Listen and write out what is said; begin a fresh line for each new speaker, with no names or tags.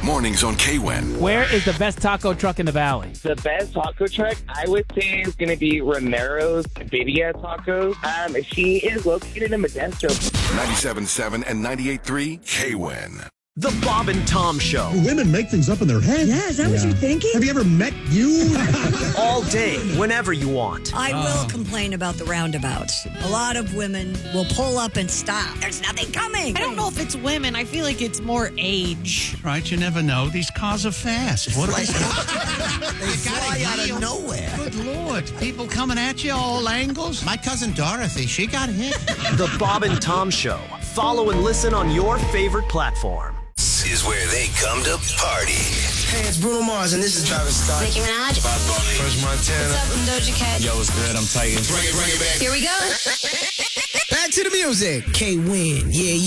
Mornings on K-Win.
Where is the best taco truck in the valley?
The best taco truck, I would say, is going to be Romero's Birria Tacos. She is located in Modesto.
97.7 and 98.3 K-Win.
The Bob and Tom Show.
Women make things up in their head.
Yeah, is that what you're thinking?
Have you ever met you?
All day, whenever you want.
I will complain about the roundabouts. A lot of women will pull up and stop. There's nothing coming.
I don't know if it's women. I feel like it's more age.
Right, you never know. These cars are fast. What
They fly out of nowhere.
Good Lord. People coming at you all angles.
My cousin Dorothy, she got hit.
The Bob and Tom Show. Follow and listen on your favorite platform.
This is where they come to party.
Hey, it's Bruno Mars, and this is Travis Scott.
Nicki Minaj.
First Montana.
What's up, I'm Doja Cat.
Yo, what's good? I'm Titan.
Here we go.
Back to the music. K-Win, yeah.